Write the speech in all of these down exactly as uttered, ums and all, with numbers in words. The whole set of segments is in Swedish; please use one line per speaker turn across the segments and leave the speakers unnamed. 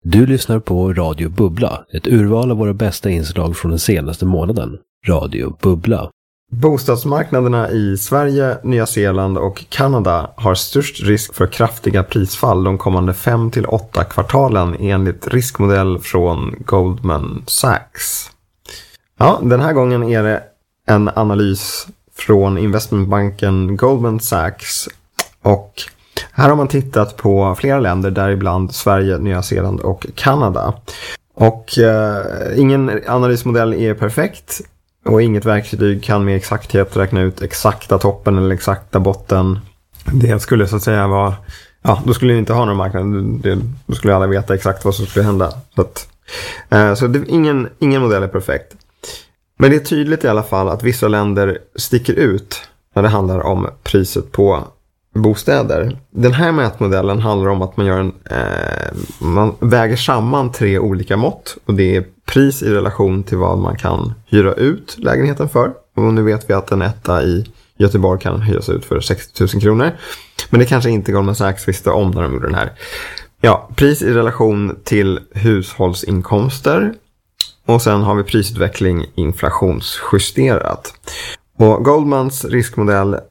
Du lyssnar på Radio Bubbla, ett urval av våra bästa inslag från den senaste månaden. Radio Bubbla.
Bostadsmarknaderna i Sverige, Nya Zeeland och Kanada har störst risk för kraftiga prisfall de kommande fem till åtta kvartalen enligt riskmodell från Goldman Sachs. Ja, den här gången är det en analys från investmentbanken Goldman Sachs, och här har man tittat på flera länder, däribland Sverige, Nya Zeeland och Kanada. Och eh, ingen analysmodell är perfekt och inget verktyg kan med exakthet räkna ut exakta toppen eller exakta botten. Det skulle så att säga vara, ja, då skulle vi inte ha någon marknad. Det, då skulle alla veta exakt vad som skulle hända. Så, att, eh, så det, ingen, ingen modell är perfekt. Men det är tydligt i alla fall att vissa länder sticker ut när det handlar om priset på bostäder. Den här mätmodellen handlar om att man gör en eh, man väger samman tre olika mått, och det är pris i relation till vad man kan hyra ut lägenheten för. Och nu vet vi att en etta i Göteborg kan hyras ut för sextio tusen kronor. Men det kanske inte Goldman Sachs visste om när de gjorde den här. Ja, pris i relation till hushållsinkomster. Och sen har vi prisutveckling inflationsjusterat. Och Goldmans riskmodell eh,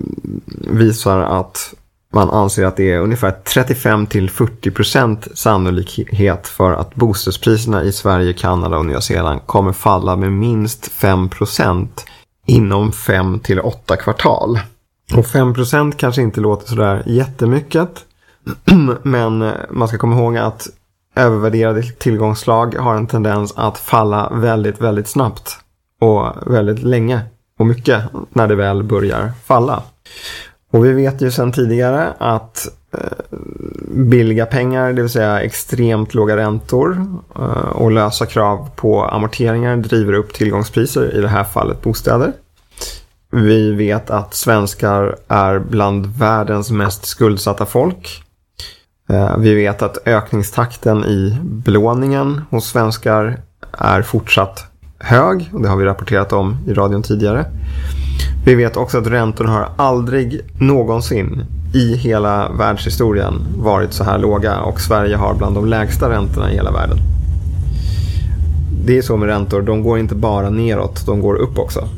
visar att man anser att det är ungefär trettiofem till fyrtio procent sannolikhet för att bostadspriserna i Sverige, Kanada och Nya Zeeland kommer falla med minst fem procent inom fem till åtta kvartal. Och fem procent kanske inte låter sådär jättemycket, men man ska komma ihåg att övervärderade tillgångsslag har en tendens att falla väldigt, väldigt snabbt och väldigt länge och mycket när det väl börjar falla. Och vi vet ju sedan tidigare att eh, billiga pengar, det vill säga extremt låga räntor eh, och lösa krav på amorteringar driver upp tillgångspriser, i det här fallet bostäder. Vi vet att svenskar är bland världens mest skuldsatta folk. Eh, vi vet att ökningstakten i belåningen hos svenskar är fortsatt hög, och det har vi rapporterat om i radion tidigare. Vi vet också att räntorna har aldrig någonsin i hela världshistorien varit så här låga, och Sverige har bland de lägsta räntorna i hela världen. Det är så med räntor, de går inte bara neråt, de går upp också.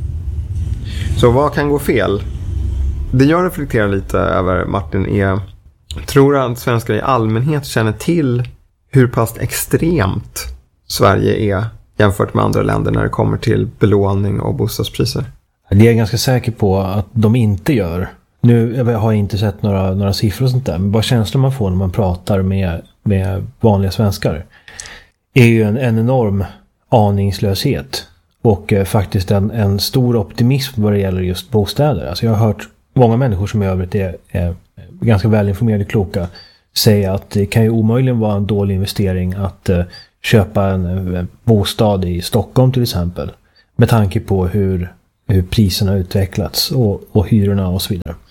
Så vad kan gå fel? Det jag reflekterar lite över, Martin, är, tror att svenskar i allmänhet känner till hur pass extremt Sverige är jämfört med andra länder när det kommer till belåning och bostadspriser?
Det är jag ganska säker på att de inte gör. Nu har jag inte sett några, några siffror och sånt där, men bara känslan man får när man pratar med, med vanliga svenskar är ju en, en enorm aningslöshet och eh, faktiskt en, en stor optimism vad det gäller just bostäder. Alltså jag har hört många människor som i övrigt är, är ganska välinformerade och kloka säga att det kan ju omöjligen vara en dålig investering att eh, köpa en, en bostad i Stockholm till exempel, med tanke på hur hur priserna har utvecklats och, och hyrorna och så vidare.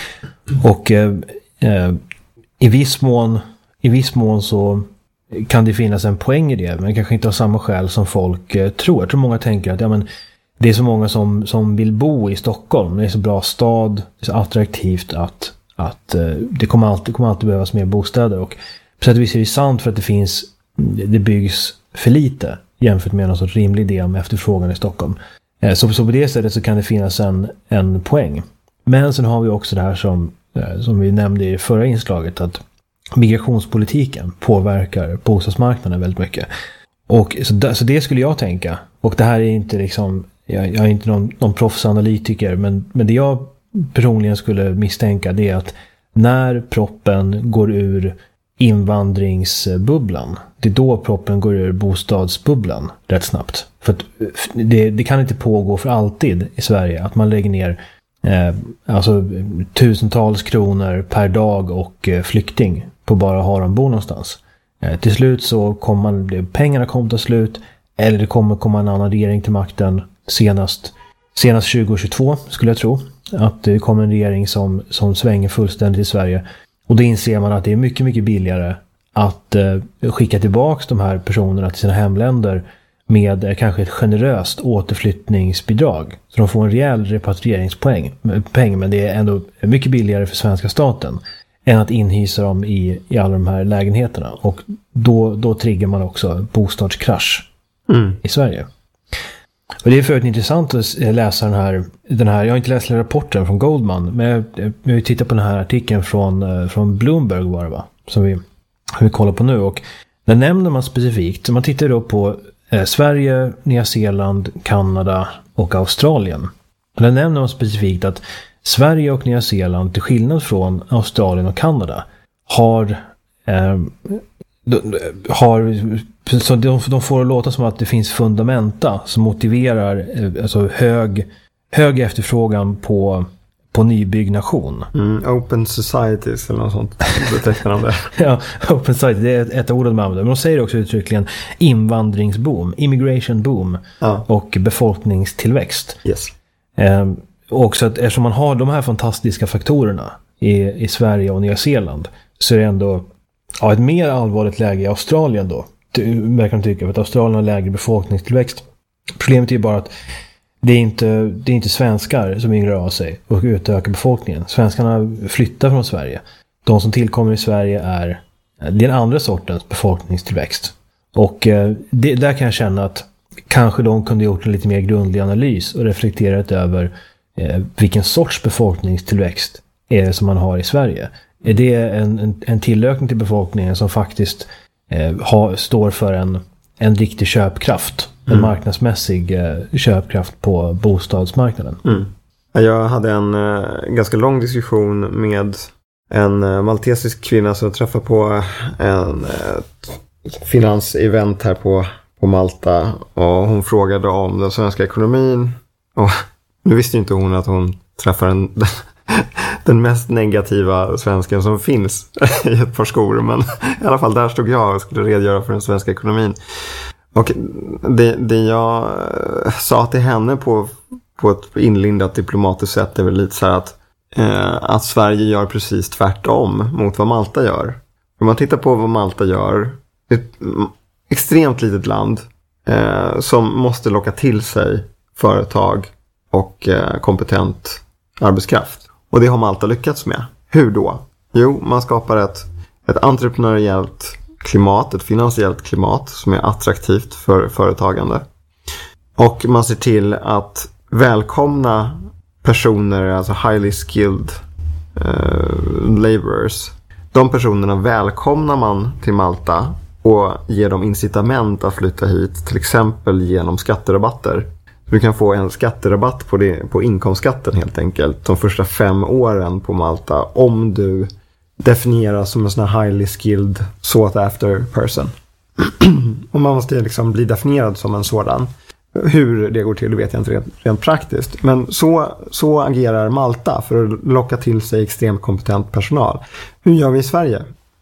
Och eh, eh, i viss mån i viss mån så kan det finnas en poäng i det, men kanske inte av samma skäl som folk eh, tror. Jag tror många tänker att ja, men det är så många som, som vill bo i Stockholm. Det är så bra stad, det är så attraktivt att, att eh, det kommer alltid, kommer alltid behövas mer bostäder. Och på sätt och vis är det sant, för att det finns det byggs för lite jämfört med någon sorts rimlig idé om efterfrågan i Stockholm. Så, så på det sättet så kan det finnas en, en poäng. Men sen har vi också det här som, som vi nämnde i förra inslaget, att migrationspolitiken påverkar bostadsmarknaden väldigt mycket. Och så, där, så det skulle jag tänka. Och det här är inte liksom, jag, jag är inte någon, någon proffsanalytiker, men, men det jag personligen skulle misstänka, det är att när proppen går ur invandringsbubblan, det är då proppen går ur bostadsbubblan rätt snabbt. För att det, det kan inte pågå för alltid i Sverige att man lägger ner eh, alltså tusentals kronor per dag och eh, flykting på bara att ha dem bo någonstans. Eh, till slut så kommer man, pengarna kommer ta slut, eller det kommer komma en annan regering till makten senast, senast tjugo tjugotvå skulle jag tro. Att det kommer en regering som, som svänger fullständigt i Sverige. Och då inser man att det är mycket, mycket billigare att eh, skicka tillbaka de här personerna till sina hemländer med eh, kanske ett generöst återflyttningsbidrag. Så de får en rejäl repatrieringspoäng, peng, men det är ändå mycket billigare för svenska staten än att inhysa dem i, i alla de här lägenheterna. Och då, då triggar man också bostadskrasch mm. i Sverige. Och det är för intressant att läsa den här, den här, jag har inte läst rapporten från Goldman, men jag, jag tittar på den här artikeln från, från Bloomberg var det va? Som vi, vi kollar på nu. Och där nämner man specifikt, man tittar då på eh, Sverige, Nya Zeeland, Kanada och Australien. Och där nämner man specifikt att Sverige och Nya Zeeland, till skillnad från Australien och Kanada, har, eh, de, har så de, de får det låta som att det finns fundamenta som motiverar eh, alltså hög, hög efterfrågan på, på nybyggnation.
Mm, open societies eller något sånt betecknar de det.
Ja, open society, det är ett, ett ord de använder. Men de säger också uttryckligen invandringsboom, immigration boom ja. Och befolkningstillväxt.
Yes.
Eh, Och så att eftersom man har de här fantastiska faktorerna i, i Sverige och Nya Zeeland, så är det ändå ja, ett mer allvarligt läge i Australien då. Verkar man tycka, för att Australien har lägre befolkningstillväxt. Problemet är ju bara att det är inte, det är inte svenskar som yngrar av sig och utökar befolkningen. Svenskarna flyttar från Sverige. De som tillkommer i Sverige är, det är en andra sortens befolkningstillväxt. Och det, där kan jag känna att kanske de kunde gjort en lite mer grundlig analys och reflekterat över eh, vilken sorts befolkningstillväxt är det som man har i Sverige. Är det en, en, en tillökning till befolkningen som faktiskt eh, har, står för en, en riktig köpkraft, mm. en marknadsmässig eh, köpkraft på bostadsmarknaden?
Mm. Jag hade en eh, ganska lång diskussion med en eh, maltesisk kvinna som träffade på en eh, finansevent här på på Malta, och hon frågade om den svenska ekonomin, och nu visste inte hon att hon träffar en, den mest negativa svensken som finns i ett par skor, men i alla fall där stod jag och skulle redogöra för den svenska ekonomin. Och det, det jag sa till henne på, på ett inlindat diplomatiskt sätt är väl lite så här att, eh, att Sverige gör precis tvärtom mot vad Malta gör. Om man tittar på vad Malta gör, ett extremt litet land eh, som måste locka till sig företag och eh, kompetent arbetskraft. Och det har Malta lyckats med. Hur då? Jo, man skapar ett, ett entreprenöriellt klimat, ett finansiellt klimat som är attraktivt för företagande. Och man ser till att välkomna personer, alltså highly skilled eh, laborers. De personerna välkomnar man till Malta och ger dem incitament att flytta hit, till exempel genom skatterabatter. Du kan få en skatterabatt på, det, på inkomstskatten helt enkelt de första fem åren på Malta om du definieras som en sån här highly skilled sought after person. Och man måste liksom bli definierad som en sådan. Hur det går till vet jag inte rent, rent praktiskt. Men så, så agerar Malta för att locka till sig extremt kompetent personal. Hur gör vi i Sverige?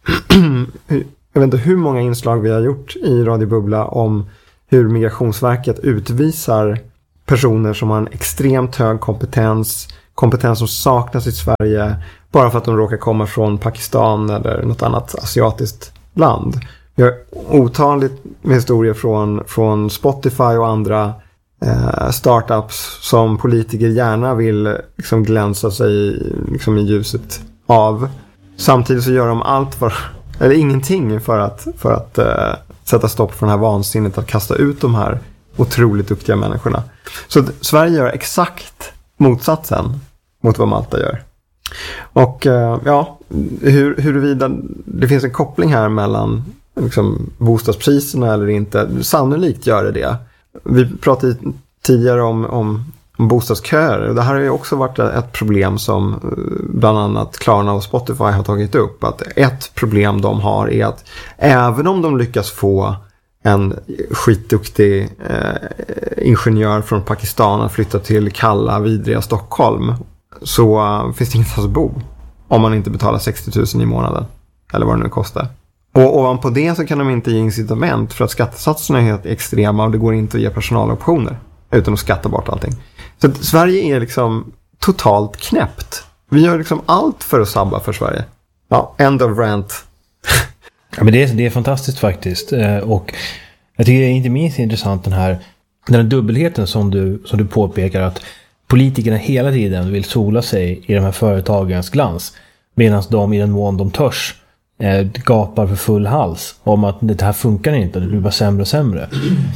Jag vet inte hur många inslag vi har gjort i Radio Bubbla om hur Migrationsverket utvisar personer som har en extremt hög kompetens, kompetens som saknas i Sverige, bara för att de råkar komma från Pakistan eller något annat asiatiskt land. Vi har otaligt med historier från, från Spotify och andra eh, startups som politiker gärna vill liksom glänsa sig liksom i ljuset av. Samtidigt så gör de allt för, eller ingenting för att, för att eh, sätta stopp för den här vansinnet att kasta ut de här otroligt duktiga människorna. Så Sverige gör exakt motsatsen mot vad Malta gör. Och eh, ja, hur, huruvida det finns en koppling här mellan liksom, bostadspriserna eller inte, sannolikt gör det det. Vi pratade tidigare om, om, om bostadsköer, och det här har ju också varit ett problem som bland annat Klarna och Spotify har tagit upp. Att ett problem de har är att även om de lyckas få en skitduktig eh, ingenjör från Pakistan att flytta till kalla, vidriga Stockholm, så uh, finns det inget att bo om man inte betalar sextio tusen i månaden eller vad det nu kostar. Och ovanpå det så kan de inte ge incitament för att skattesatserna är helt extrema och det går inte att ge personaloptioner utan att skatta bort allting. Så att Sverige är liksom totalt knäppt. Vi gör liksom allt för att sabba för Sverige. Ja, end of rant.
Ja, men det är, det är fantastiskt faktiskt. Och jag tycker det är inte minst intressant den här, den här dubbelheten som du, som du påpekar, att politikerna hela tiden vill sola sig i de här företagens glans. Medan de i den mån de törs eh, gapar för full hals om att det här funkar inte, det blir bara sämre och sämre.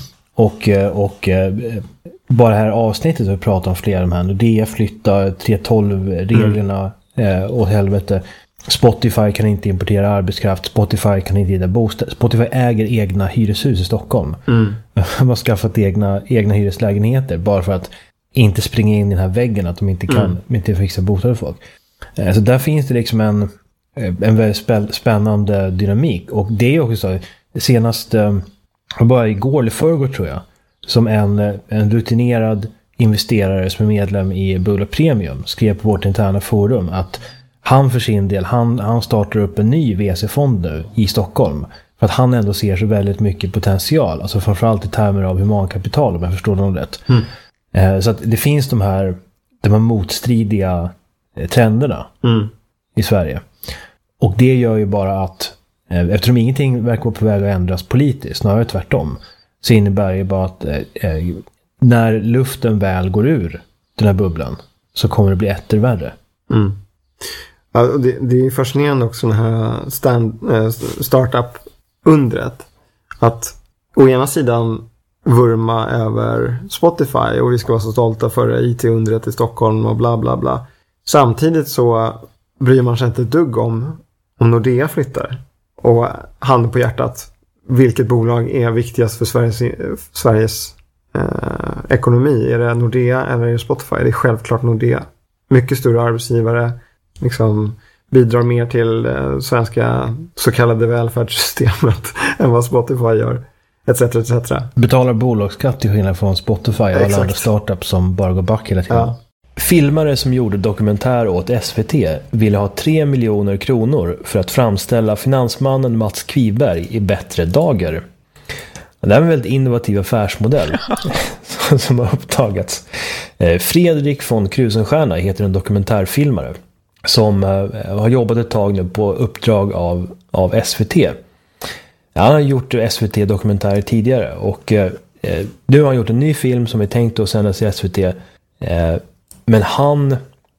Och, och eh, bara det här avsnittet vi pratar om flera av de här, Nordea flyttar tre tolv-reglerna mm. eh, åt helvete. Spotify kan inte importera arbetskraft. Spotify kan inte ge bostad. Spotify äger egna hyreshus i Stockholm. Mm. De har skaffat egna, egna hyreslägenheter bara för att inte springa in i den här väggen att de inte kan mm. inte fixa bostad för folk. Eh, så där finns det liksom en, en väldigt spännande dynamik. Och det är också så, senast eh, bara igår eller förrgår tror jag, som en, en rutinerad investerare som är medlem i Bulla Premium skrev på vårt interna forum att han för sin del, han, han startar upp en ny V C-fond nu i Stockholm. För att han ändå ser så väldigt mycket potential. Alltså framförallt i termer av humankapital, om jag förstår det rätt. Mm. Eh, så att det finns de här, de här motstridiga eh, trenderna mm. i Sverige. Och det gör ju bara att, eh, eftersom ingenting verkar vara på väg att ändras politiskt, snarare tvärtom, så innebär det bara att eh, eh, när luften väl går ur den här bubblan så kommer det bli ettervärre.
Mm. Ja, det, det är fascinerande också den här stand, äh, startup-undret. Att å ena sidan vurma över Spotify och vi ska vara så stolta för I T-undret i Stockholm och bla bla bla. Samtidigt så bryr man sig inte ett dugg om om Nordea flyttar. Och handen på hjärtat, vilket bolag är viktigast för Sveriges, Sveriges eh, ekonomi? Är det Nordea eller är det Spotify? Det är självklart Nordea. Mycket större arbetsgivare, liksom bidrar mer till eh, svenska så kallade välfärdssystemet än vad Spotify gör, etc, et cetera.
Betalar bolagsskatt till skillnad från Spotify och alla andra startups som bara går back hela tiden. Ja. Filmare som gjorde dokumentär åt S V T ville ha tre miljoner kronor för att framställa finansmannen Mats Kviberg i bättre dagar. Det är en väldigt innovativ affärsmodell som har upptagats. Fredrik von Krusenstjerna heter en dokumentärfilmare som har jobbat ett tag nu på uppdrag av, av S V T. Ja, han har gjort S V T-dokumentärer tidigare och eh, nu har han gjort en ny film som är tänkt att sändas i S V T. Eh, men han,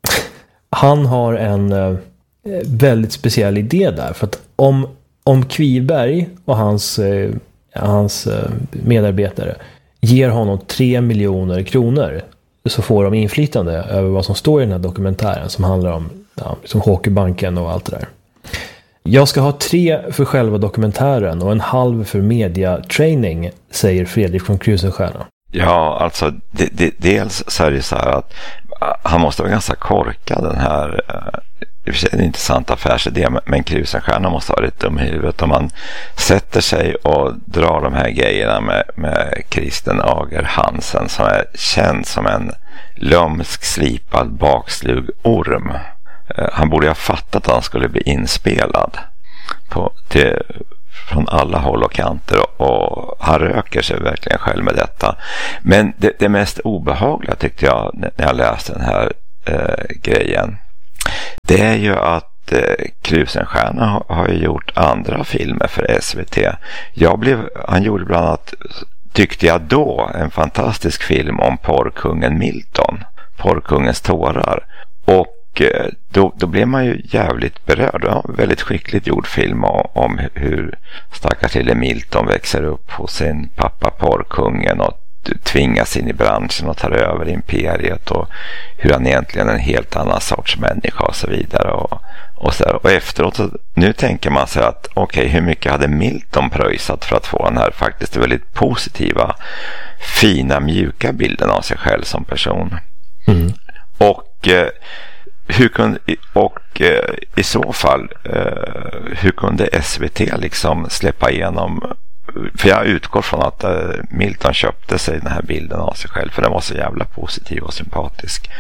han har en eh, väldigt speciell idé där. För att om, om Kviberg och hans, eh, hans eh, medarbetare ger honom tre miljoner kronor så får de inflytande över vad som står i den här dokumentären som handlar om ja, som Hockeybanken och allt det där. Jag ska ha tre för själva dokumentären och en halv för mediatraining, säger Fredrik von Krusenstjerna.
Ja, alltså det, det, dels så är det så här att han måste vara ganska korkad, den här i och för sig en intressant affärsidé, men Krusenstjerna måste vara lite dum i huvudet om man sätter sig och drar de här grejerna med, med Kristen Ager Hansen som är känd som en lömsk, slipad, bakslug orm. Han borde ha fattat att han skulle bli inspelad på, till, från alla håll och kanter och, och han röker sig verkligen själv med detta. Men det, det mest obehagliga tyckte jag när jag läste den här eh, grejen, det är ju att eh, Krusenstjerna har, har ju gjort andra filmer för S V T. Jag blev, han gjorde bland annat, tyckte jag då, en fantastisk film om porrkungen Milton, Porrkungens tårar. Och Då, då blev man ju jävligt berörd. Ja, väldigt skickligt gjord film om, om hur stackars lille Milton växer upp hos sin pappa porrkungen och tvingas in i branschen och tar över imperiet och hur han egentligen är en helt annan sorts människa och så vidare. Och, och, så, och efteråt, så, nu tänker man sig att okej, okay, hur mycket hade Milton pröjsat för att få den här faktiskt väldigt positiva, fina, mjuka bilden av sig själv som person. Mm. Och Hur kunde, och eh, i så fall eh, hur kunde S V T liksom släppa igenom, för jag utgår från att eh, Milton köpte sig den här bilden av sig själv för den var så jävla positiv och sympatisk.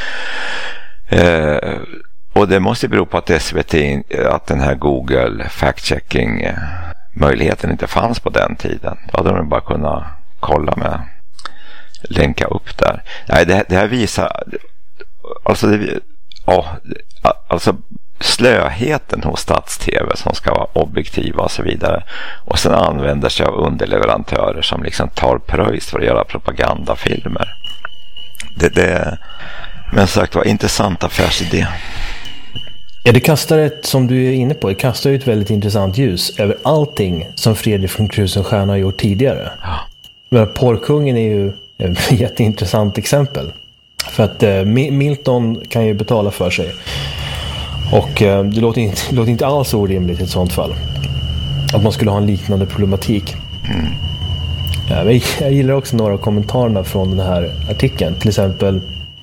Eh, och det måste bero på att S V T, att den här Google fact-checking eh, möjligheten inte fanns på den tiden. Då hade de bara kunnat kolla med, länka upp där. Nej, det, det här visar alltså det Ja, alltså slöheten hos Stats-T V som ska vara objektiva och så vidare. Och sen använder sig av underleverantörer som liksom tar pröjs för att göra propagandafilmer. Det, det men sagt var intressant affärsidé.
Ja, det kastar ett, som du är inne på, det kastar ett väldigt intressant ljus över allting som Fredrik von Krusenstjerna har gjort tidigare. Ja. Porrkungen är ju ett jätteintressant exempel. För att eh, Milton kan ju betala för sig. Och eh, det låter inte, det låter inte alls orimligt i ett sånt fall. Att man skulle ha en liknande problematik. Mm. Ja, men jag gillar också några av kommentarerna från den här artikeln. Till exempel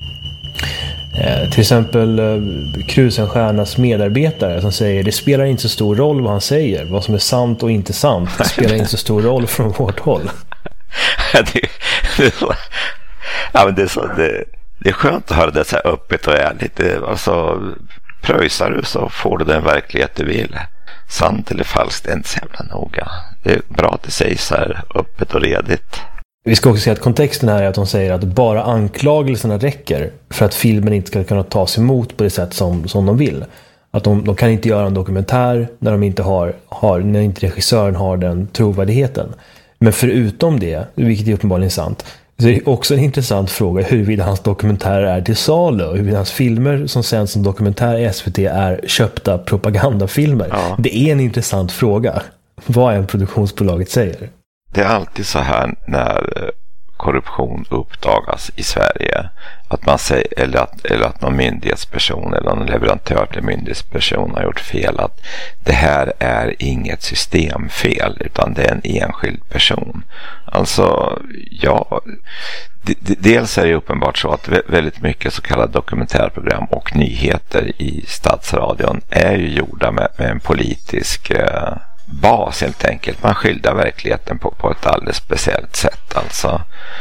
eh, Till exempel eh, Krusenstjernas medarbetare som säger: det spelar inte så stor roll vad han säger. Vad som är sant och inte sant. Det spelar inte så stor roll från vårt håll.
det, det, ja, men det, är så, det, det är skönt att höra det så här öppet och ärligt. Alltså, pröjsar du så får du den verklighet du vill. Sant eller falskt är inte så jävla noga. Det är bra att det sägs så här öppet och redigt.
Vi ska också säga att kontexten här är att de säger att bara anklagelserna räcker för att filmen inte ska kunna tas emot på det sätt som, som de vill. Att de, de kan inte göra en dokumentär när de inte har, har när inte regissören har den trovärdigheten. Men förutom det, vilket är uppenbarligen sant, så är det också en intressant fråga huruvida hans dokumentärer är till salu och huruvida hans filmer som sänds som dokumentär i S V T är köpta propagandafilmer. Ja. Det är en intressant fråga. Vad en produktionsbolaget säger.
Det är alltid så här när korruption uppdagas i Sverige, att man säger, eller att, eller att någon myndighetsperson eller någon leverantör till myndighetsperson har gjort fel, att det här är inget systemfel utan det är en enskild person. Alltså, ja, d- d- dels är det uppenbart så att väldigt mycket så kallade dokumentärprogram och nyheter i statsradion är ju gjorda med, med en politisk eh, bas helt enkelt. Man skildrar verkligheten på, på ett alldeles speciellt sätt. Alltså,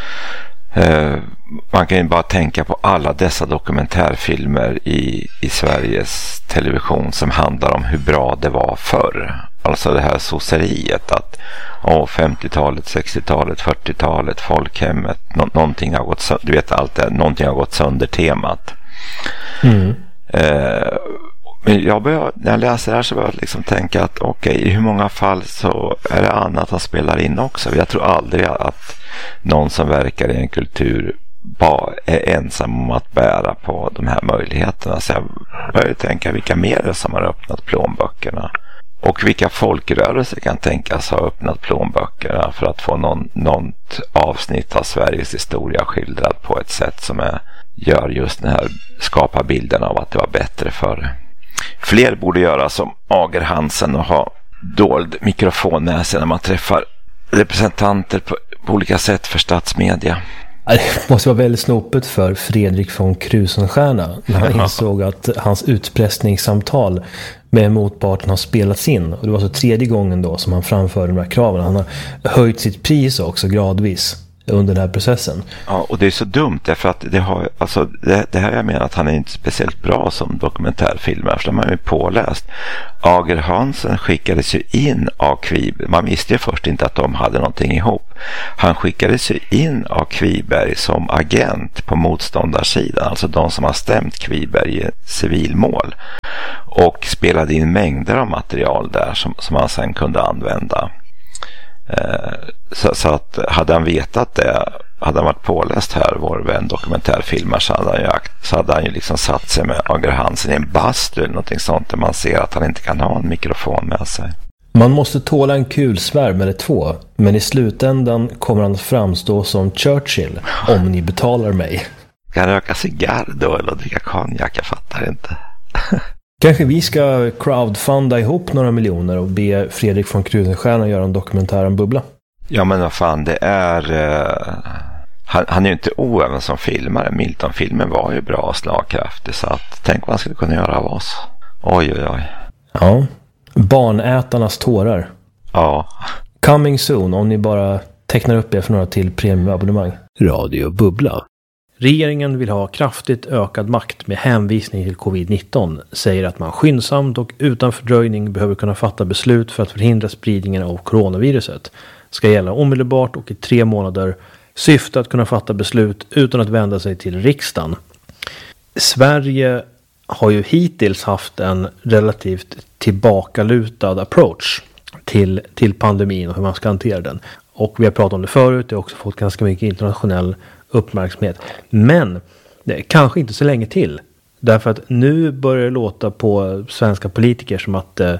eh, man kan ju bara tänka på alla dessa dokumentärfilmer i, i Sveriges television som handlar om hur bra det var förr. Alltså det här sosseriet att åh, femtiotalet, sextiotalet, fyrtiotalet, folkhemmet, nå- någonting har gått sönder, du vet allt det, någonting har gått sönder temat. Mm. Eh, Men jag börjar, när jag läser det här så börjar jag liksom tänka att okej, okay, i hur många fall så är det annat han spelar in också. Jag tror aldrig att någon som verkar i en kultur bara är ensam om att bära på de här möjligheterna. Så jag börjar tänka vilka mer är det som har öppnat plånböckerna. Och vilka folkrörelser kan tänkas ha öppnat plånböckerna för att få någon, något avsnitt av Sveriges historia skildrad på ett sätt som är, gör just den här, skapar bilden av att det var bättre förr. Fler borde göra som Ager Hansen och ha dold mikrofonnäsa när man träffar representanter på, på olika sätt för statsmedia.
Det måste vara väldigt snopet för Fredrik von Krusenstjerna när han insåg att hans utpressningssamtal med motparten har spelats in. Och det var så tredje gången då som han framförde de här kraven. Han har höjt sitt pris också gradvis under den här processen.
Ja, och det är så dumt därför att det har, alltså det, det här jag menar att han är inte speciellt bra som dokumentärfilmer, för de har ju påläst. Ager Hansen skickades ju in av Kviberg. Man visste ju först inte att de hade någonting ihop. Han skickades ju in av Kviberg som agent på motståndarsidan, alltså de som har stämt Kviberg i civilmål, och spelade in mängder av material där som, som han sen kunde använda. Så, så att hade han vetat det, hade han varit påläst här, vår vän dokumentärfilmar, så hade han ju, så hade han ju liksom satt sig med Ager Hansen i en bastu eller någonting sånt där man ser att han inte kan ha en mikrofon med sig.
Man måste tåla en kulsvärm eller två, men i slutändan kommer han att framstå som Churchill om ni betalar mig.
Kan röka cigarr då eller dricka konjak, jag fattar inte.
Kanske vi ska crowdfunda ihop några miljoner och be Fredrik von Krusenstjerna göra en dokumentär om Bubbla.
Ja, men vad fan, det är... Uh, han, han är ju inte oäven som filmare. Milton-filmen var ju bra och slagkraftig, så att tänk vad han skulle kunna göra av oss. Oj, oj, oj.
Ja, barnätarnas tårar.
Ja.
Coming soon om ni bara tecknar upp er för några till premiumabonnemang. Radio Bubbla. Regeringen vill ha kraftigt ökad makt med hänvisning till covid nitton, säger att man skyndsamt och utan fördröjning behöver kunna fatta beslut för att förhindra spridningen av coronaviruset. Ska gälla omedelbart och i tre månader, syfte att kunna fatta beslut utan att vända sig till riksdagen. Sverige har ju hittills haft en relativt tillbakalutad approach till, till pandemin och hur man ska hantera den. Och vi har pratat om det förut, det har också fått ganska mycket internationell uppmärksamhet. Men det, kanske inte så länge till. Därför att nu börjar det låta på svenska politiker som att eh,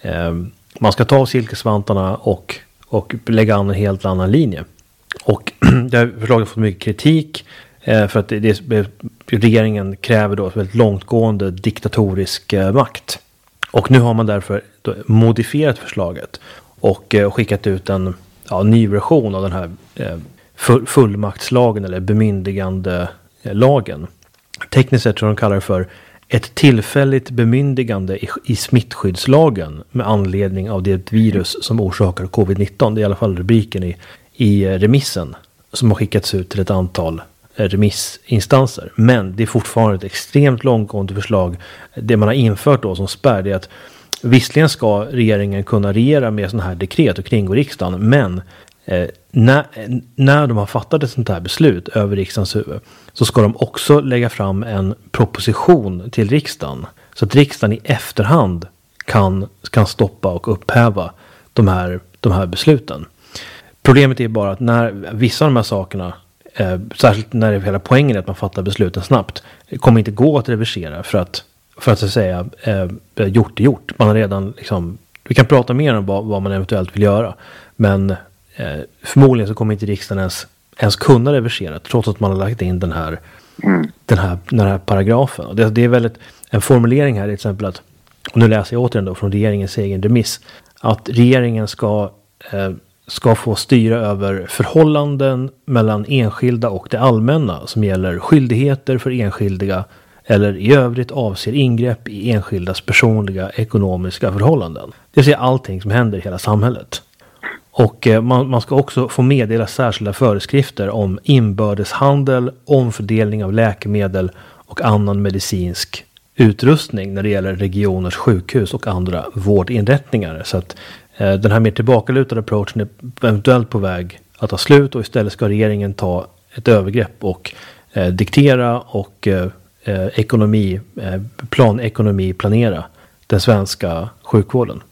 man ska ta silkesvantarna och, och lägga an en helt annan linje. Och det här förslaget har fått mycket kritik eh, för att det, det, regeringen kräver då väldigt långtgående diktatorisk eh, makt. Och nu har man därför då modifierat förslaget och eh, skickat ut en ja, ny version av den här eh, full, fullmaktslagen eller bemyndigande eh, lagen. Tekniskt sett så de kallar det för ett tillfälligt bemyndigande i, i smittskyddslagen med anledning av det virus som orsakar covid nitton. Det är i alla fall rubriken i, i remissen som har skickats ut till ett antal remissinstanser. Men det är fortfarande ett extremt långtgående förslag. Det man har infört då som spärr är att visserligen ska regeringen kunna regera med sådana här dekret och kringgå riksdagen, men eh, när, när de har fattat ett sånt här beslut över riksdagens huvud så ska de också lägga fram en proposition till riksdagen så att riksdagen i efterhand kan, kan stoppa och upphäva de här, de här besluten. Problemet är bara att när vissa av de här sakerna, eh, särskilt när det är hela poängen är att man fattar besluten snabbt, kommer inte gå att reversera för att för att, så att säga eh, gjort är gjort. Man har redan liksom, vi kan prata mer om vad, vad man eventuellt vill göra, men eh, förmodligen så kommer inte riksdagen ens, ens kunna reversera trots att man har lagt in den här, mm. den här, den här paragrafen. Och det, det är väldigt en formulering här till exempel att, och nu läser jag återigen då från regeringens egen remiss, att regeringen ska eh, ska få styra över förhållanden mellan enskilda och det allmänna som gäller skyldigheter för enskilda eller i övrigt avser ingrepp i enskildas personliga ekonomiska förhållanden. Det vill säga allting som händer i hela samhället. Och eh, man, man ska också få meddela särskilda föreskrifter om inbördeshandel, omfördelning av läkemedel och annan medicinsk utrustning när det gäller regioners sjukhus och andra vårdinrättningar. Så att eh, den här mer tillbakalutade approachen är eventuellt på väg att ta slut och istället ska regeringen ta ett övergrepp och eh, diktera och eh, Eh, ekonomi, eh, planekonomi planera den svenska sjukvården.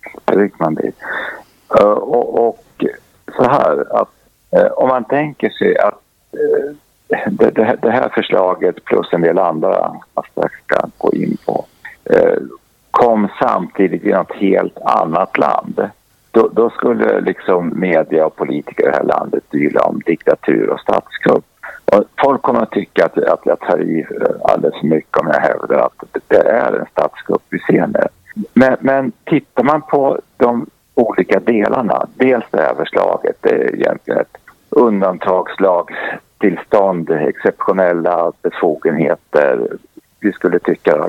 Uh, och, och så här att uh, om man tänker sig att uh, det, det, det här förslaget plus en del andra jag ska gå in på uh, kom samtidigt i något helt annat land, då, då skulle liksom media och politiker i det här landet dyla om diktatur och statskupp. Och folk kommer att tycka att, att jag tar i alldeles för mycket om jag hävdar att det är en statskupp vi ser nu. Men, men tittar man på de olika delarna, dels det här förslaget, det är egentligen ett undantagslag, tillstånd, exceptionella befogenheter. Vi skulle tycka,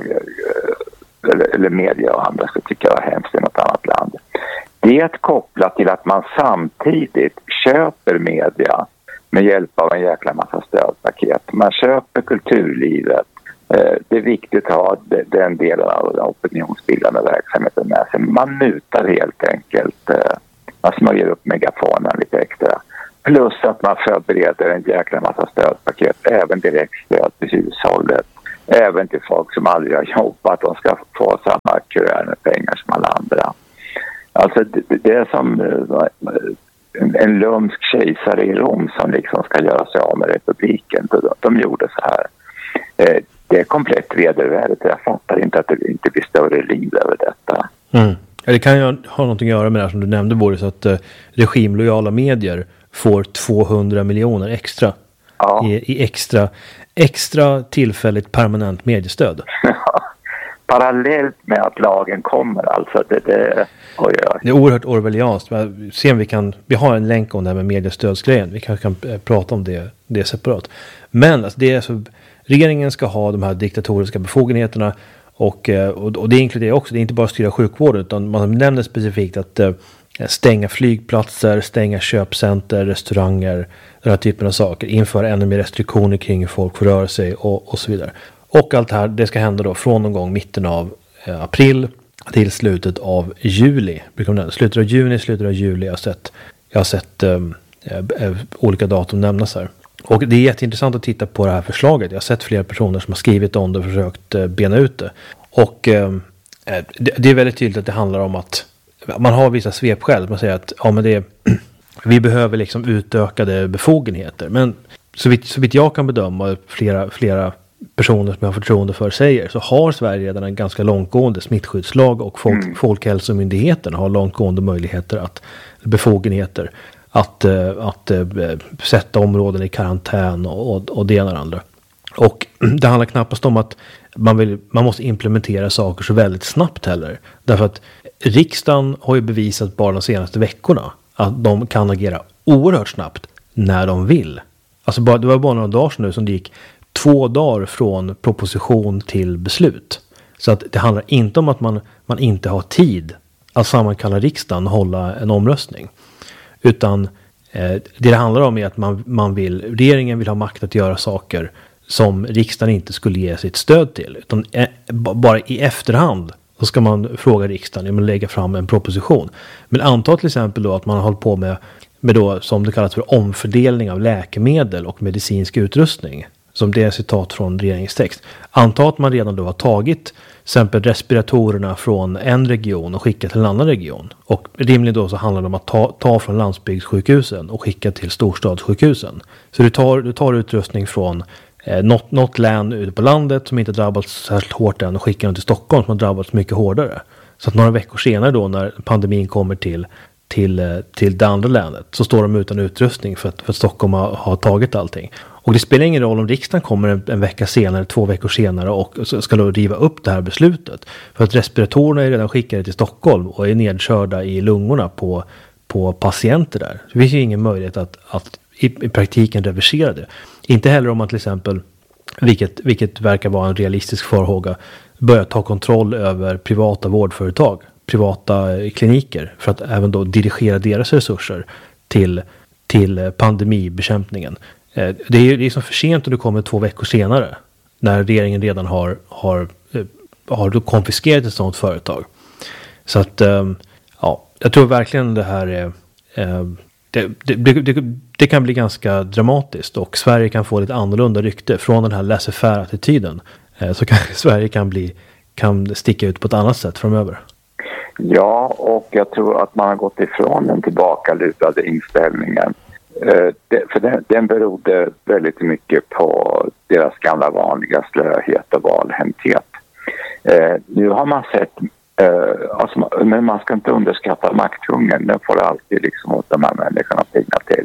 eller, eller media och andra skulle tycka det var hemskt i något annat land. Det är kopplat till att man samtidigt köper media med hjälp av en jäkla massa stödpaket. Man köper kulturlivet. Det är viktigt att ha den delen av den opinionsbildande verksamheten med sig. Man mutar helt enkelt. Man smörjer upp megafonen lite extra. Plus att man förbereder en jäkla massa stödpaket. Även direkt stöd till hushållet. Även till folk som aldrig har jobbat. De ska få samma köer med pengar som alla andra. Alltså det är som en, en lumsk kejsare i Rom som liksom ska göra sig av med republiken. De, de gjorde så här. Eh, det är komplett vedervärdigt. Jag fattar inte att det inte blir större liv över detta.
Mm. Det kan ju ha någonting att göra med det här som du nämnde, Boris, att eh, regimlojala medier får tvåhundra miljoner extra ja. i, i extra, extra tillfälligt permanent mediestöd.
Parallellt med att lagen kommer, alltså det, det, oj, oj.
det är oerhört orwellianskt. Se om vi kan, vi har en länk om det här med mediestödsgrejen. Vi kanske kan äh, prata om det, det separat. Men alltså, det är så, regeringen ska ha de här diktatoriska befogenheterna och, och, och det inkluderar också, det är inte bara styra sjukvården utan man nämner specifikt att äh, stänga flygplatser, stänga köpcenter, restauranger, den här typen av saker, införa ännu mer restriktioner kring hur folk får röra sig och, och så vidare. Och allt det här, det ska hända då från någon gång mitten av eh, april till slutet av juli. Slutet av juni, slutet av juli. Jag har sett, jag har sett eh, eh, olika datum nämnas här. Och det är jätteintressant att titta på det här förslaget. Jag har sett flera personer som har skrivit om det och försökt eh, bena ut det. Och eh, det, det är väldigt tydligt att det handlar om att man har vissa svepskäl. Man säger att ja, men det, vi behöver liksom utökade befogenheter. Men så vitt, så vitt jag kan bedöma flera, flera personer som jag har förtroende för säger, så har Sverige redan en ganska långtgående smittskyddslag och folk, mm. Folkhälsomyndigheten har långtgående möjligheter att, befogenheter att, att, att sätta områden i karantän och, och, och det ena och andra. Och det handlar knappast om att man, vill, man måste implementera saker så väldigt snabbt heller. Därför att riksdagen har ju bevisat bara de senaste veckorna att de kan agera oerhört snabbt när de vill. Alltså bara, det var bara några dagar sedan nu som det gick två dagar från proposition till beslut. Så att det handlar inte om att man, man inte har tid att sammankalla riksdagen och hålla en omröstning. Utan eh, det det handlar om är att man, man vill, regeringen vill ha makt att göra saker som riksdagen inte skulle ge sitt stöd till. Utan eh, bara i efterhand så ska man fråga riksdagen om att lägga fram en proposition. Men anta till exempel då att man har hållit på med, med då, som det kallas för omfördelning av läkemedel och medicinsk utrustning. Som det är citat från regeringstext. Anta att man redan då har tagit till exempel respiratorerna från en region och skickat till en annan region. Och rimligen då så handlar det om att ta, ta från landsbygdssjukhusen och skicka till storstadssjukhusen. Så du tar, du tar utrustning från eh, något, något län ute på landet som inte drabbats särskilt hårt än och skickar den till Stockholm som har drabbats mycket hårdare. Så att några veckor senare då när pandemin kommer till, till, till det andra länet så står de utan utrustning för att, för att Stockholm har, har tagit allting. Och det spelar ingen roll om riksdagen kommer en, en vecka senare, två veckor senare och ska då riva upp det här beslutet. För att respiratorerna är redan skickade till Stockholm och är nedkörda i lungorna på, på patienter där. Så det finns ju ingen möjlighet att, att i, i praktiken reversera det. Inte heller om man till exempel, vilket, vilket verkar vara en realistisk farhåga, börjar ta kontroll över privata vårdföretag, privata kliniker för att även då dirigera deras resurser till, till pandemibekämpningen. Det är ju liksom för sent om det kommer två veckor senare när regeringen redan har, har, har konfiskerat ett sådant företag. Så att ja, jag tror verkligen det här är, det, det, det, det kan bli ganska dramatiskt och Sverige kan få lite annorlunda rykte från den här laissez-faire-attityden. Så kanske Sverige kan, bli, kan sticka ut på ett annat sätt framöver.
Ja, och jag tror att man har gått ifrån den tillbakalutade inställningen. Det, för den, den berodde väldigt mycket på deras gamla vanliga slöhet och valhänthet. Eh, nu har man sett, eh, alltså, men man ska inte underskatta makthungern, den får alltid liksom åt de här människorna pigna till.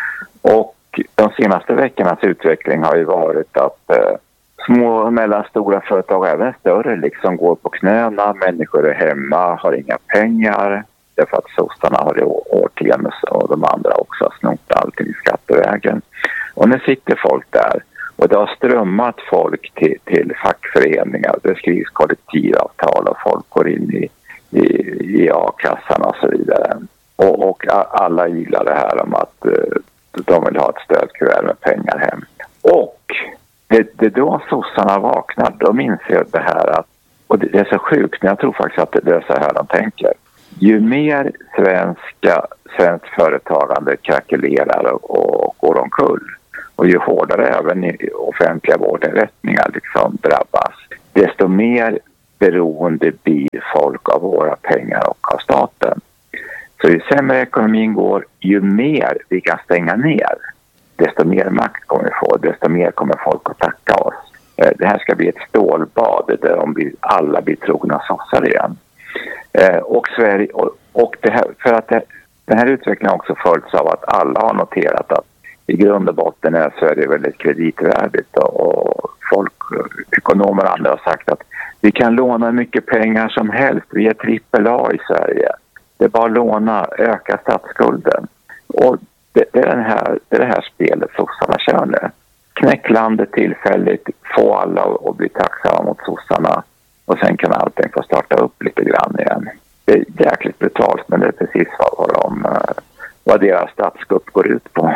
Och de senaste veckornas utveckling har ju varit att eh, små och mellanstora företag, även större, liksom går på knäna, människor är hemma, har inga pengar. Därför att sossarna har i årtionden och de andra också har snott allting i skattevägen. Och nu sitter folk där och det har strömmat folk till, till fackföreningar. Det skrivs kollektivavtal och folk går in i, i, i a-kassan och så vidare. Och, och alla gillar det här om att uh, de vill ha ett stödkuvert med pengar hem. Och det, det då sossarna vaknar, de inser det här att, och det, det är så sjukt, men jag tror faktiskt att det, det är så här de tänker. Ju mer svenska, svenskt företagande krackelerar och, och går omkull och ju hårdare även i offentliga vårdinrättningar liksom drabbas, desto mer beroende blir folk av våra pengar och av staten. Så ju sämre ekonomin går, ju mer vi kan stänga ner, desto mer makt kommer vi få, desto mer kommer folk att tacka oss. Det här ska bli ett stålbad där de blir, alla blir trogna sossar igen. Eh, och Sverige, och, och det här, för att det, den här utvecklingen har också följts av att alla har noterat att i grund och botten är Sverige väldigt kreditvärdigt och, och folk, ekonomer och andra har sagt att vi kan låna mycket pengar som helst, vi är trippel A i Sverige, det är bara att låna, öka statsskulden. Och det, det, är den här, det är det här spelet sossarna kör nu. Knäck landet tillfälligt, få alla att bli tacksamma mot sossarna. Och sen kan allting få starta upp lite grann igen. Det är jäkligt brutalt, men det är precis vad, de, vad deras statskupp går ut på.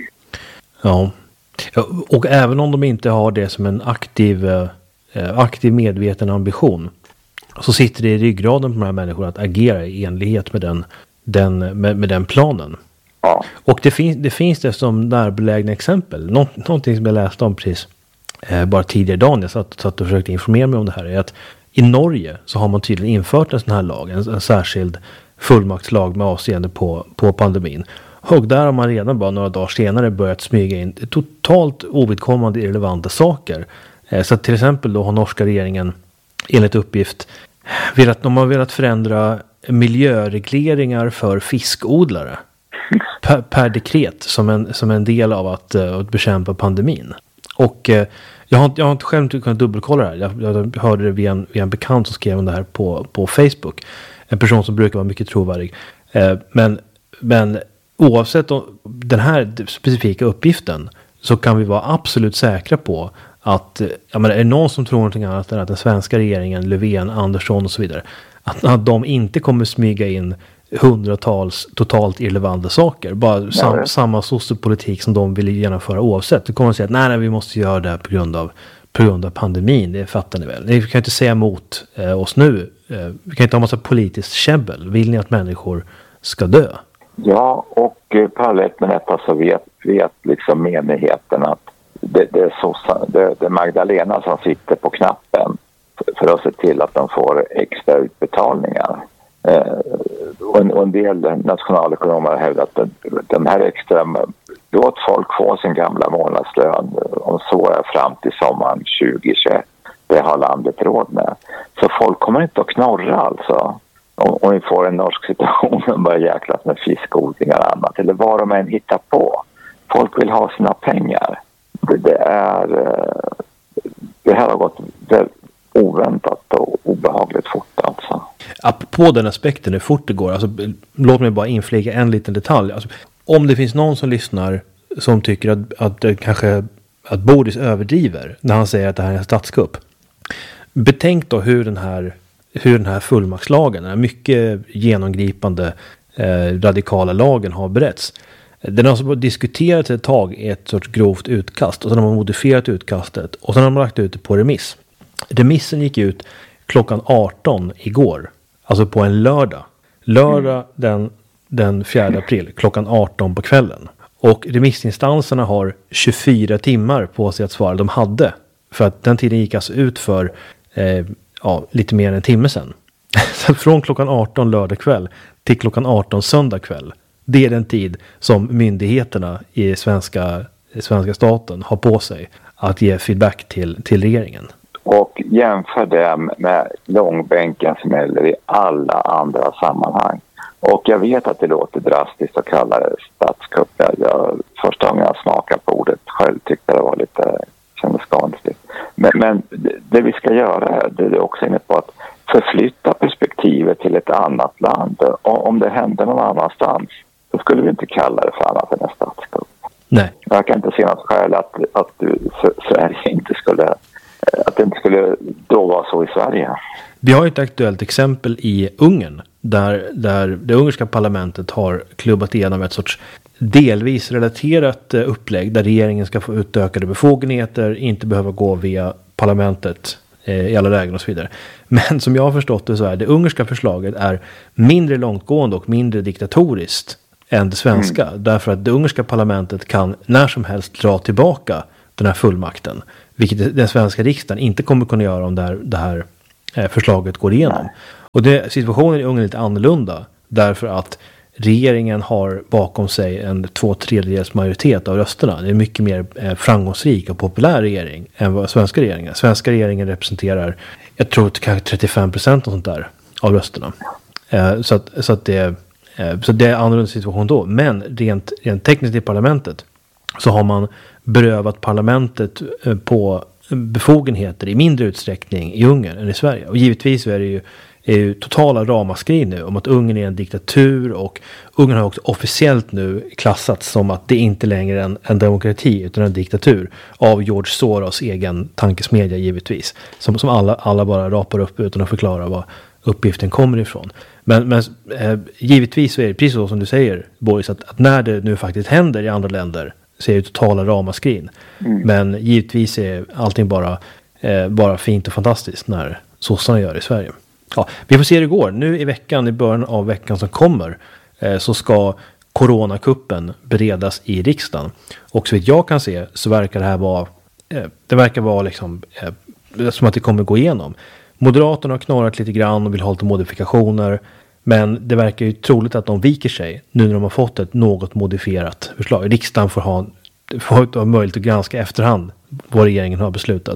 Ja, och även om de inte har det som en aktiv, aktiv medveten ambition så sitter det i ryggraden på de här människorna att agera i enlighet med den, den, med, med den planen.
Ja.
Och det, fin, det finns det som närbelägna exempel. Nå, någonting som jag läste om precis eh, bara tidigare dagen jag satt, satt och försökte informera mig om det här är att i Norge så har man tydligen infört en sån här lag, en, en särskild fullmaktslag med avseende på, på pandemin. Och där har man redan bara några dagar senare börjat smyga in totalt ovidkommande irrelevanta saker Så att till exempel då har norska regeringen enligt uppgift velat, de har velat förändra miljöregleringar för fiskodlare per, per dekret som en, som en del av att, uh, att bekämpa pandemin. Och uh, jag, har, jag har inte själv kunnat dubbelkolla det här. Jag, jag hörde det via en, via en bekant som skrev om det här på, på Facebook. En person som brukar vara mycket trovärdig. Uh, men, men oavsett om, den här specifika uppgiften så kan vi vara absolut säkra på att, jag menar, är det någon som tror någonting annat än att den svenska regeringen, Löfven, Andersson och så vidare, att, att de inte kommer smyga in hundratals totalt irrelevanta saker. Bara sam, ja, samma sossepolitik som de vill genomföra oavsett. Du kommer att säga att nej, nej, vi måste göra det på grund av, på grund av pandemin. Det fattar ni väl. Ni kan inte säga emot eh, oss nu. Eh, vi kan inte ha massa politiskt käbbel. Vill ni att människor ska dö?
Ja, och eh, parallellt med detta så vet, vet liksom menigheten att det, det, är så, det, det är Magdalena som sitter på knappen för att se till att de får extra utbetalningar. Eh, och, en, och en del nationalekonomer har hävdat att de här extra, låt folk få sin gamla månadslön om så är fram till sommaren tjugo tjugoett. Det har landet råd med. Så folk kommer inte att knorra alltså. Om, om vi får en norsk situation och börjar jäklas med fiskodlingar och annat. Eller vad de än hittar på. Folk vill ha sina pengar. Det, det är... Det här har gått väldigt oväntat och obehagligt fort alltså.
På den aspekten hur fort det går. Alltså, låt mig bara inflika en liten detalj. Alltså, om det finns någon som lyssnar som tycker att, att kanske att Boris överdriver när han säger att det här är en statskupp. Betänk då hur den här hur den här fullmaktslagen, den här mycket genomgripande eh, radikala lagen har beretts. Den har alltså diskuterats ett tag i ett sorts grovt utkast och sen har man modifierat utkastet och sen har man lagt ut det på remiss. Remissen gick ut klockan arton igår, alltså på en lördag. Lördag den, den fjärde april klockan arton på kvällen. Och remissinstanserna har tjugofyra timmar på sig att svara. De hade, för att den tiden gick alltså ut för eh, ja, lite mer än en timme sedan. Så från klockan arton lördag kväll till klockan arton söndag kväll. Det är den tid som myndigheterna i svenska, i svenska staten har på sig att ge feedback till, till regeringen.
Och jämför det med långbänken som gäller i alla andra sammanhang. Och jag vet att det låter drastiskt att kalla det statskupp. Jag, första gången jag smakade på ordet själv tyckte det var lite kändes skadligt. Men, men det vi ska göra här, det är också inne på att förflytta perspektivet till ett annat land. Och om det händer någon annanstans så skulle vi inte kalla det för annat än en statskupp.
Nej.
Jag kan inte se något skäl att, att Sverige inte skulle, att det inte skulle då vara så i Sverige.
Vi har ett aktuellt exempel i Ungern där, där det ungerska parlamentet har klubbat igenom ett sorts delvis relaterat upplägg där regeringen ska få utökade befogenheter, inte behöva gå via parlamentet eh, i alla lägen och så vidare. Men som jag har förstått det så är det ungerska förslaget är mindre långtgående och mindre diktatoriskt än det svenska. Mm. Därför att det ungerska parlamentet kan när som helst dra tillbaka den här fullmakten. Vilket den svenska riksdagen inte kommer kunna göra om det här, det här eh, förslaget går igenom. Nej. Och det, situationen i Ungern är lite annorlunda. Därför att regeringen har bakom sig en två tredjedels majoritet av rösterna. Det är mycket mer eh, framgångsrik och populär regering än vad svenska regeringen. Svenska regeringen representerar, jag tror kanske trettiofem procent och sånt där av rösterna. Eh, så att, så att det, eh, så det är en annorlunda situation då. Men rent, rent tekniskt i parlamentet så har man berövat parlamentet eh, på befogenheter i mindre utsträckning i Ungern än i Sverige. Och givetvis är det ju är ju totala ramaskrin nu om att Ungern är en diktatur och Ungern har också officiellt nu klassats som att det inte längre är en, en demokrati utan en diktatur av George Soros egen tankesmedja givetvis. Som, som alla, alla bara rapar upp utan att förklara var uppgiften kommer ifrån. Men, men eh, givetvis så är det precis så som du säger, Boris, att, att när det nu faktiskt händer i andra länder så är det totala ramaskrin. Mm. Men givetvis är allting bara, eh, bara fint och fantastiskt när sossarna gör det i Sverige. Ja, vi får se hur det går. Nu i veckan, i början av veckan som kommer, eh, så ska coronakuppen beredas i riksdagen. Och så vitt jag kan se så verkar det här vara, eh, det verkar vara liksom, eh, som att det kommer gå igenom. Moderaterna har knorrat lite grann och vill ha lite modifikationer. Men det verkar ju troligt att de viker sig nu när de har fått ett något modifierat förslag. Riksdagen får ha, får ha möjlighet att granska efterhand vad regeringen har beslutat.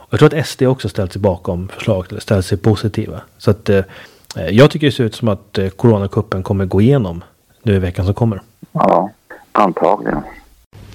Jag tror att S D också ställt sig bakom förslaget eller ställt sig positiva. Så att eh, jag tycker det ser ut som att eh, coronakuppen kommer gå igenom nu i veckan som kommer.
Ja, antagligen.